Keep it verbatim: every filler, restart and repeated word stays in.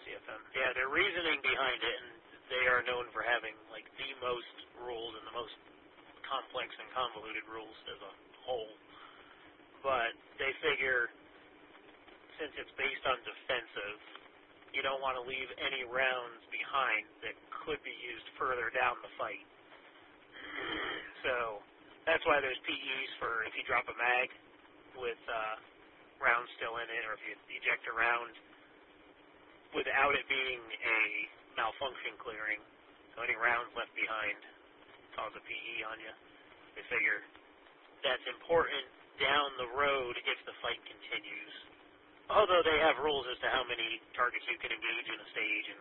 C F M. Yeah, their reasoning behind it, and they are known for having like the most rules and the most complex and convoluted rules as a whole. But they figure since it's based on defensive, you don't want to leave any rounds behind that could be used further down the fight. So that's why there's P Es for if you drop a mag with uh, rounds still in it, or if you eject a round without it being a malfunction clearing, so any rounds left behind cause a P E on you. They figure that's important down the road if the fight continues. Although they have rules as to how many targets you can engage in a stage and